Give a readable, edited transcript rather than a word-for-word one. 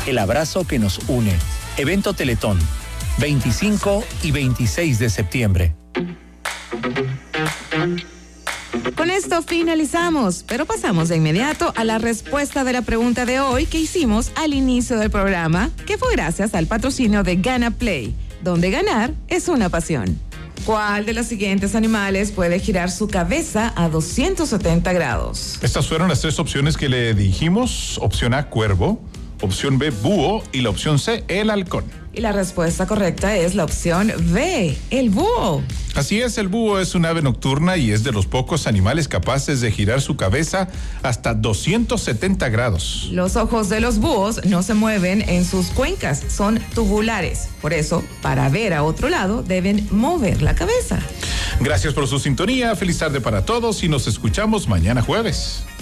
el abrazo que nos une. Evento Teletón, 25 y 26 de septiembre. Con esto finalizamos, pero pasamos de inmediato a la respuesta de la pregunta de hoy que hicimos al inicio del programa, que fue gracias al patrocinio de Gana Play, donde ganar es una pasión. ¿Cuál de los siguientes animales puede girar su cabeza a 270 grados? Estas fueron las 3 opciones que le dijimos. Opción A, cuervo. Opción B, búho. Y la opción C, el halcón. Y la respuesta correcta es la opción B, el búho. Así es, el búho es un ave nocturna y es de los pocos animales capaces de girar su cabeza hasta 270 grados. Los ojos de los búhos no se mueven en sus cuencas, son tubulares. Por eso, para ver a otro lado, deben mover la cabeza. Gracias por su sintonía, feliz tarde para todos y nos escuchamos mañana jueves.